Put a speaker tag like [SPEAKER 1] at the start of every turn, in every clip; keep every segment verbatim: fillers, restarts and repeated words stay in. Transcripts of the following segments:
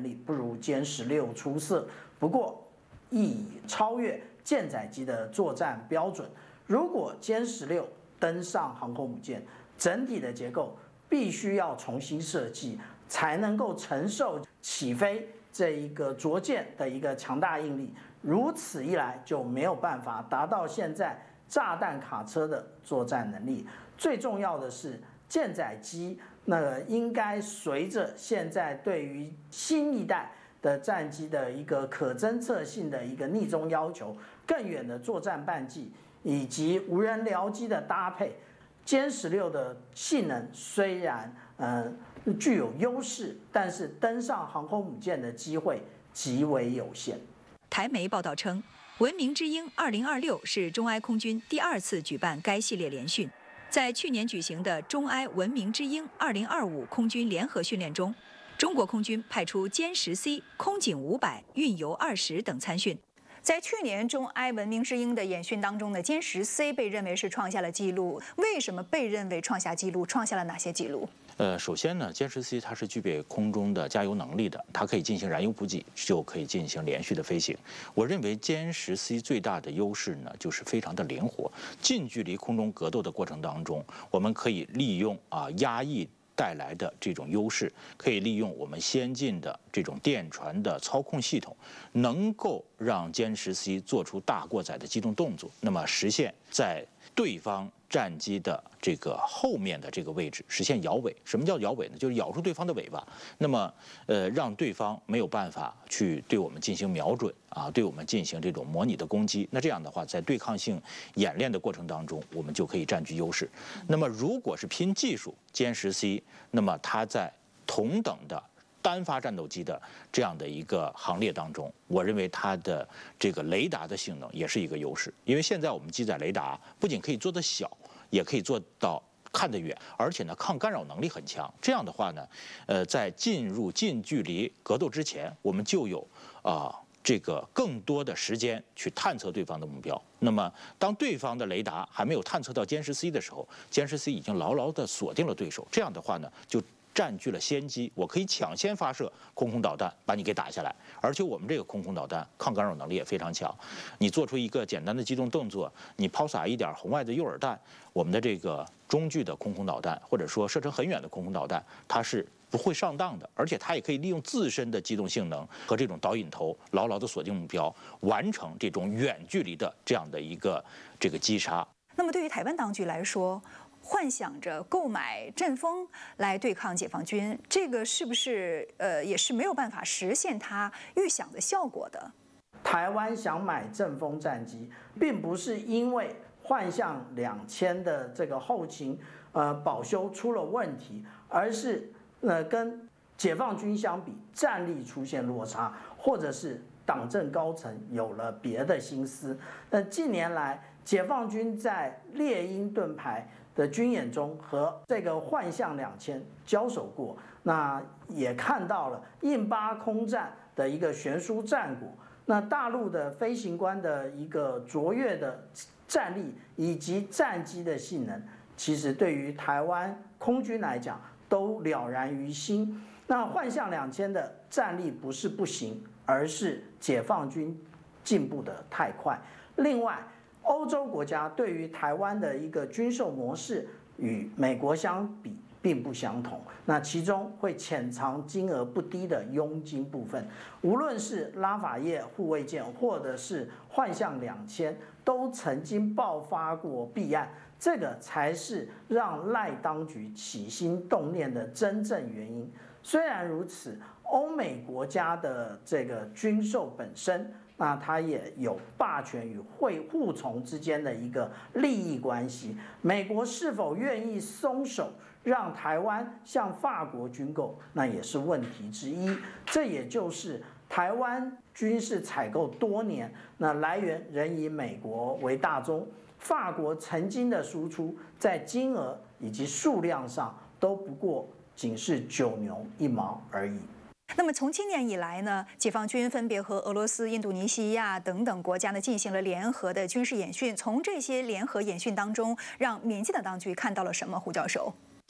[SPEAKER 1] 能力不如歼十六出色，不过已超越舰载机的作战标准。如果歼十六登上航空母舰，整体的结构必须要重新设计，才能够承受起飞这一个着舰的一个强大应力。如此一来，就没有办法达到现在炸弹卡车的作战能力。最重要的是，舰载机那应该随着现在对于新一代的战机的一个可侦测性的一个逆中要求，更远的作战半径以及无人僚机的搭配，歼十六的性能虽然呃具有优势，但是登上航空母舰的机会极为有限。
[SPEAKER 2] 台媒报道称，文明之鹰二零二六是中埃空军第二次举办该系列联训。在去年举行的中埃文明之鹰二零二五空军联合训练中，中国空军派出歼十 C、空警五百、运油二十等参训。在去年中埃文明之鹰的演训当中呢，歼十 C 被认为是创下了纪录。为什么被认为创下纪录？创下了哪些纪录？
[SPEAKER 3] 呃，首先呢，歼十 C 它是具备空中的加油能力的，它可以进行燃油补给，就可以进行连续的飞行。我认为歼十 C 最大的优势呢，就是非常的灵活。近距离空中格斗的过程当中，我们可以利用啊压抑带来的这种优势，可以利用我们先进的这种电传的操控系统，能够让歼十 C 做出大过载的机动动作，那么实现在对方战机的这个后面的这个位置实现摇尾。什么叫摇尾呢？就是咬住对方的尾巴，那么呃让对方没有办法去对我们进行瞄准啊，对我们进行这种模拟的攻击。那这样的话，在对抗性演练的过程当中，我们就可以占据优势。那么如果是拼技术，歼十 C， 那么它在同等的单发战斗机的这样的一个行列当中，我认为它的这个雷达的性能也是一个优势。因为现在我们机载雷达不仅可以做得小，也可以做到看得远，而且呢抗干扰能力很强。这样的话呢，呃，在进入近距离格斗之前，我们就有啊、呃、这个更多的时间去探测对方的目标。那么当对方的雷达还没有探测到歼十 C 的时候，歼十 C 已经牢牢地锁定了对手。这样的话呢，就占据了先机，我可以抢先发射空空导弹把你给打下来。而且我们这个空空导弹抗干扰能力也非常强，你做出一个简单的机动动作，你抛洒一点红外的诱饵弹，我们的这个中距的空空导弹或者说射程很远的空空导弹，它是不会上当的，而且它也可以利用自身的机动性能和这种导引头牢牢地锁定目标，完成这种远距离的这样的一个这个击杀。
[SPEAKER 2] 那么对于台湾当局来说，幻想着购买阵风来对抗解放军，这个是不是呃也是没有办法实现他预想的效果的？
[SPEAKER 1] 台湾想买阵风战机，并不是因为幻象两千的这个后勤呃保修出了问题，而是呃跟解放军相比，战力出现落差，或者是党政高层有了别的心思。那近年来，解放军在猎鹰盾牌的军演中和这个幻象两千交手过，那也看到了印巴空战的一个悬殊战果。那大陆的飞行官的一个卓越的战力以及战机的性能，其实对于台湾空军来讲都了然于心。那幻象两千的战力不是不行，而是解放军进步的太快。另外，欧洲国家对于台湾的一个军售模式与美国相比并不相同，那其中会潜藏金额不低的佣金部分。无论是拉法叶护卫舰或者是幻象两千，都曾经爆发过弊案，这个才是让赖当局起心动念的真正原因。虽然如此，欧美国家的这个军售本身，那它也有霸权与会护从之间的一个利益关系。美国是否愿意松手让台湾向法国军购，那也是问题之一。这也就是台湾军事采购多年，那来源仍以美国为大宗，法国曾经的输出在金额以及数量上都不过仅是九牛一毛而已。
[SPEAKER 2] 那么从今年以来呢，解放军分别和俄罗斯、印度尼西亚等等国家呢进行了联合的军事演训。从这些联合演训当中，让缅甸的当局看到了什么？胡教授？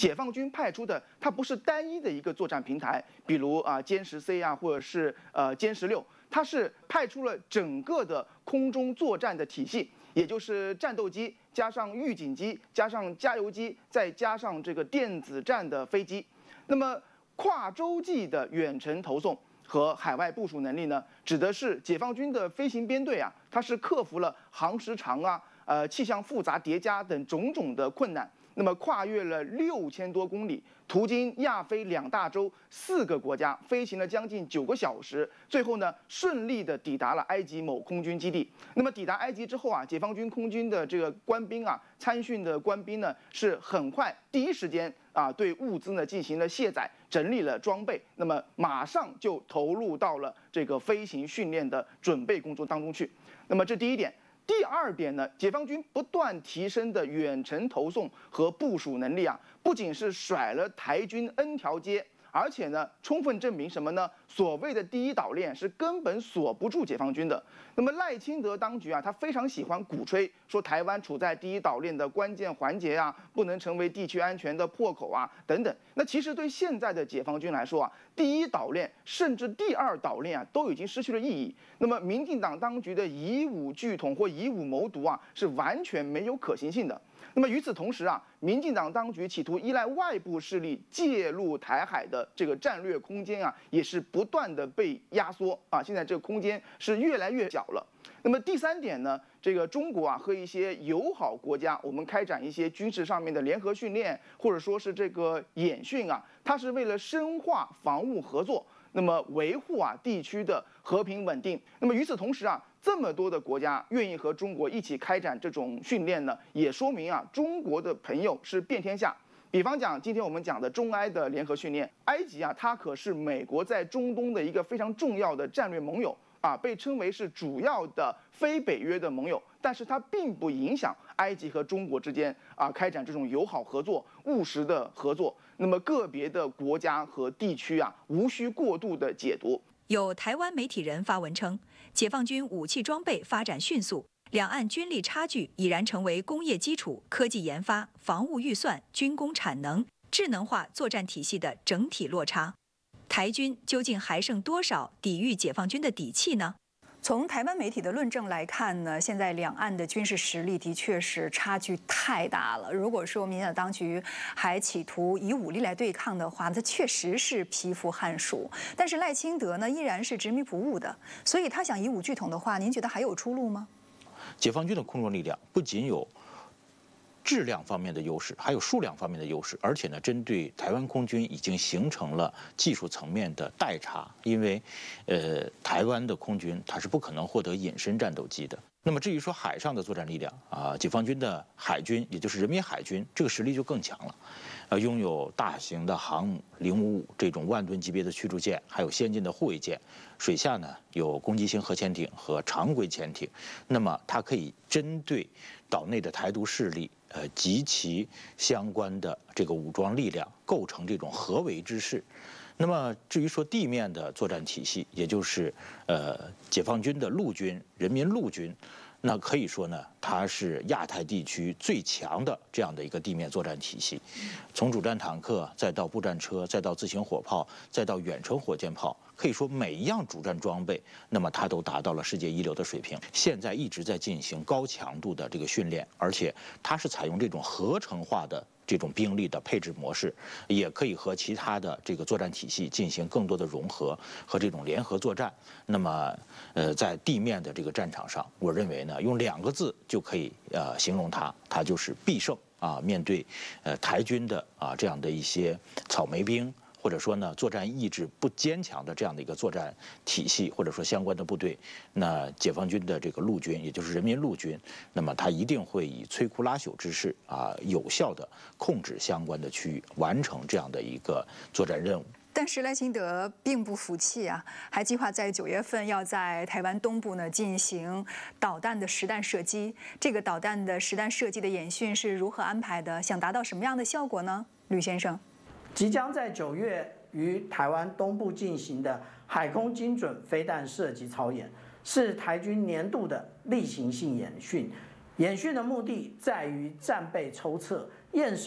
[SPEAKER 4] 解放军派出的它不是单一的一个作战平台，比如啊歼十 C 啊，或者是呃歼十六，它是派出了整个的空中作战的体系，也就是战斗机加上预警机加上加油机，再加上这个电子战的飞机。那么跨洲际的远程投送和海外部署能力呢，指的是解放军的飞行编队啊，它是克服了航时长啊、呃气象复杂叠加等种种的困难。那么跨越了六千多公里，途经亚非两大洲四个国家，飞行了将近九个小时，最后呢顺利的抵达了埃及某空军基地。那么抵达埃及之后啊，解放军空军的这个官兵啊，参训的官兵呢，是很快第一时间啊对物资呢进行了卸载，整理了装备，那么马上就投入到了这个飞行训练的准备工作当中去。那么这第一点。第二点呢，解放军不断提升的远程投送和部署能力啊，不仅是甩了台军 N 条街，而且呢，充分证明什么呢？所谓的第一岛链是根本锁不住解放军的。那么赖清德当局啊，他非常喜欢鼓吹说台湾处在第一岛链的关键环节啊，不能成为地区安全的破口啊等等。那其实对现在的解放军来说啊，第一岛链甚至第二岛链啊，都已经失去了意义。那么民进党当局的以武拒统或以武谋独啊，是完全没有可行性的。那么与此同时啊，民进党当局企图依赖外部势力介入台海的这个战略空间啊，也是不断的被压缩啊，现在这个空间是越来越小了。那么第三点呢，这个中国啊和一些友好国家，我们开展一些军事上面的联合训练，或者说是这个演训啊，它是为了深化防务合作，那么维护啊地区的和平稳定。那么与此同时啊，这么多的国家愿意和中国一起开展这种训练呢，也说明啊中国的朋友是遍天下。比方讲，今天我们讲的中埃的联合训练，埃及啊，它可是美国在中东的一个非常重要的战略盟友啊，被称为是主要的非北约的盟友，但是它并不影响埃及和中国之间啊开展这种友好合作、务实的合作。那么个别的国家和地区啊，无需过度的解读。
[SPEAKER 2] 有台湾媒体人发文称，解放军武器装备发展迅速，两岸军力差距已然成为工业基础、科技研发、防务预算、军工产能、智能化作战体系的整体落差。台军究竟还剩多少抵御解放军的底气呢？从台湾媒体的论证来看呢，现在两岸的军事实力的确是差距太大了。如果说民进党当局还企图以武力来对抗的话，这确实是匹夫撼树。但是赖清德呢，依然是执迷不悟的，所以他想以武拒统的话，您觉得还有出路吗？
[SPEAKER 3] 解放军的空中力量不仅有质量方面的优势，还有数量方面的优势，而且呢，针对台湾空军已经形成了技术层面的代差。因为，呃，台湾的空军它是不可能获得隐身战斗机的。那么至于说海上的作战力量啊，解放军的海军，也就是人民海军，这个实力就更强了，呃，拥有大型的航母零五五这种万吨级别的驱逐舰，还有先进的护卫舰，水下呢有攻击型核潜艇和常规潜艇，那么它可以针对岛内的台独势力，呃及其相关的这个武装力量，构成这种合围之势。那么至于说地面的作战体系，也就是呃解放军的陆军、人民陆军，那可以说呢，它是亚太地区最强的这样的一个地面作战体系。从主战坦克，再到步战车，再到自行火炮，再到远程火箭炮，可以说每一样主战装备，那么它都达到了世界一流的水平。现在一直在进行高强度的这个训练，而且它是采用这种合成化的这种兵力的配置模式，也可以和其他的这个作战体系进行更多的融合和这种联合作战。那么，呃，在地面的这个战场上，我认为呢，用两个字就可以呃形容它，它就是必胜啊！面对呃台军的啊这样的一些草莓兵，或者说呢作战意志不坚强的这样的一个作战体系，或者说相关的部队，那解放军的这个陆军，也就是人民陆军，那么他一定会以摧枯拉朽之势啊，有效的控制相关的区域，完成这样的一个作战任务。
[SPEAKER 2] 但是赖清德并不服气啊，还计划在九月份要在台湾东部呢进行导弹的实弹射击。这个导弹的实弹射击的演训是如何安排的？想达到什么样的效果呢？吕先生，
[SPEAKER 1] 即将在九月于台湾东部进行的海空精准飞弹射击操演，是台军年度的例行性演训。演训的目的在于战备抽测、验收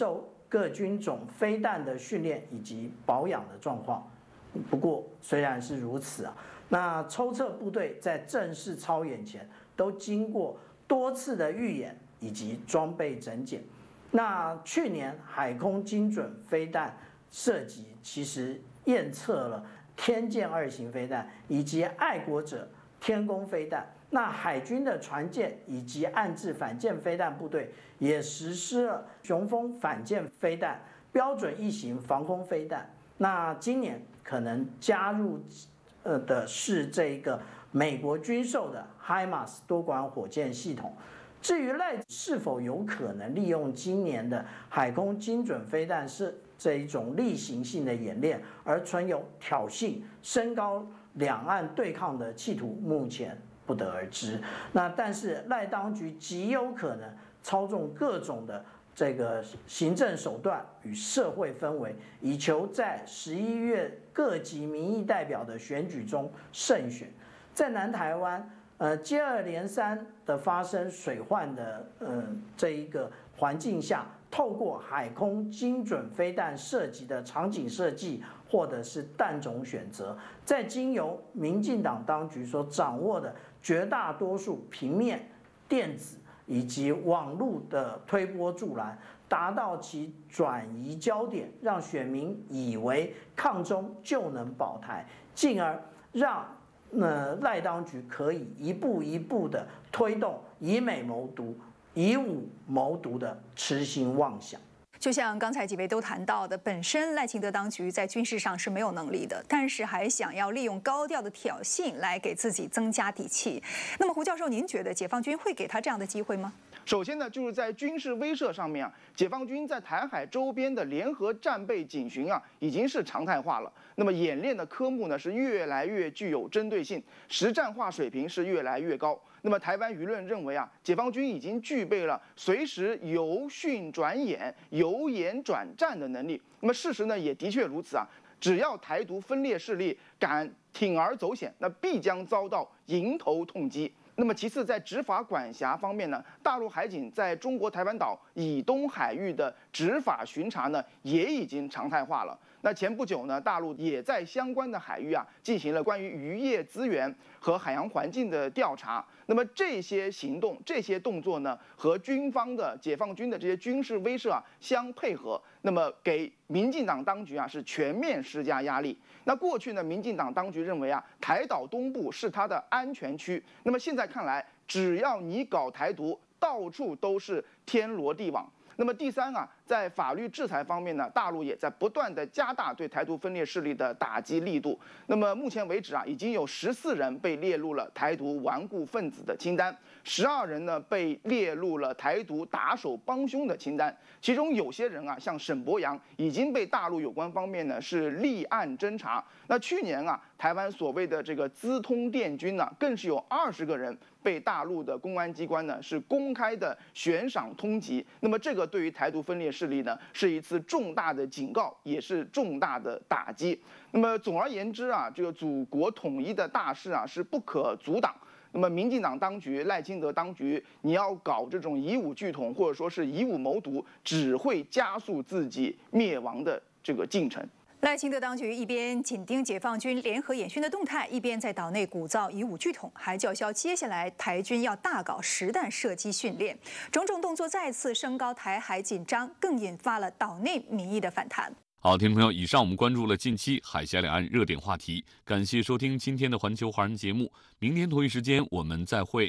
[SPEAKER 1] 各军种飞弹的训练以及保养的状况。不过虽然是如此啊，那抽测部队在正式操演前都经过多次的预演以及装备整检。那去年海空精准飞弹射击其实验测了天剑二型飞弹以及爱国者天弓飞弹。那海军的船舰以及岸置反舰飞弹部队也实施了雄风反舰飞弹标准一型防空飞弹。那今年可能加入呃的是这个美国军售的 HIMARS 多管火箭系统。至于赖是否有可能利用今年的海空精准飞弹是这一种例行性的演练，而存有挑衅、升高两岸对抗的企图，目前不得而知。那但是赖当局极有可能操纵各种的这个行政手段与社会氛围，以求在十一月各级民意代表的选举中胜选。在南台湾，呃，接二连三的发生水患的呃这一个环境下，透过海空精准飞弹射击的场景设计或者是弹种选择，在经由民进党当局所掌握的绝大多数平面、电子以及网络的推波助澜，达到其转移焦点，让选民以为抗中就能保台，进而让那赖当局可以一步一步的推动以美谋独、以武谋独的痴心妄想。
[SPEAKER 2] 就像刚才几位都谈到的，本身赖清德当局在军事上是没有能力的，但是还想要利用高调的挑衅来给自己增加底气。那么胡教授，您觉得解放军会给他这样的机会吗？
[SPEAKER 4] 首先呢，就是在军事威慑上面啊，解放军在台海周边的联合战备警巡啊，已经是常态化了。那么演练的科目呢，是越来越具有针对性，实战化水平是越来越高。那么台湾舆论认为啊，解放军已经具备了随时由训转演、由演转战的能力。那么事实呢，也的确如此啊。只要台独分裂势力敢铤而走险，那必将遭到迎头痛击。那么其次，在执法管辖方面呢，大陆海警在中国台湾岛以东海域的执法巡查呢，也已经常态化了。那前不久呢，大陆也在相关的海域啊，进行了关于渔业资源和海洋环境的调查。那么这些行动、这些动作呢，和军方的解放军的这些军事威慑啊相配合，那么给民进党当局啊是全面施加压力。那过去呢，民进党当局认为啊，台岛东部是它的安全区。那么现在看来，只要你搞台独，到处都是天罗地网。那么第三啊，在法律制裁方面呢，大陆也在不断的加大对台独分裂势力的打击力度。那么目前为止啊，已经有十四人被列入了台独顽固分子的清单，十二人呢被列入了台独打手帮凶的清单。其中有些人啊，像沈伯洋，已经被大陆有关方面呢是立案侦查。那去年啊，台湾所谓的这个资通电军呢，更是有二十个人被大陆的公安机关呢是公开的悬赏通缉。那么这个对于台独分裂势力呢，是一次重大的警告，也是重大的打击。那么总而言之啊，这个祖国统一的大势啊是不可阻挡。那么民进党当局、赖清德当局，你要搞这种以武拒统，或者说是以武谋独，只会加速自己灭亡的这个进程。
[SPEAKER 2] 赖清德当局一边紧盯解放军联合演训的动态，一边在岛内鼓噪以武拒统，还叫嚣接下来台军要大搞实弹射击训练。种种动作再次升高台海紧张，更引发了岛内民意的反弹。
[SPEAKER 5] 好，听众朋友，以上我们关注了近期海峡两岸热点话题，感谢收听今天的环球华人节目，明天同一时间我们再会。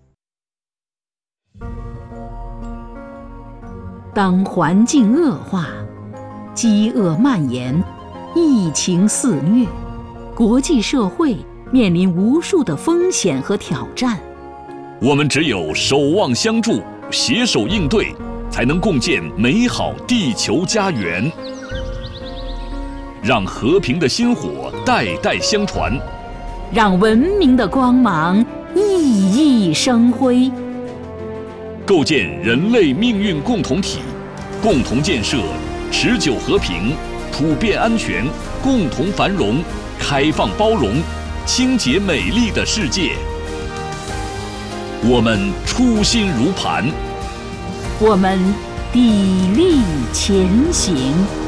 [SPEAKER 6] 当环境恶化，饥饿蔓延，疫情肆虐，国际社会面临无数的风险和挑战。
[SPEAKER 5] 我们只有守望相助，携手应对，才能共建美好地球家园。让和平的薪火代代相传，
[SPEAKER 6] 让文明的光芒熠熠生辉，
[SPEAKER 5] 构建人类命运共同体，共同建设持久和平、普遍安全、共同繁荣、开放包容、清洁美丽的世界。我们初心如磐，
[SPEAKER 6] 我们砥砺前行。